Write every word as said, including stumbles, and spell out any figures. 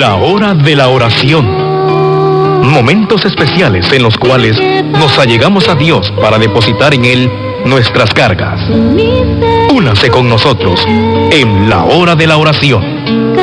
La hora de la oración. Momentos especiales en los cuales nos allegamos a Dios para depositar en Él nuestras cargas. Únase con nosotros en la hora de la oración.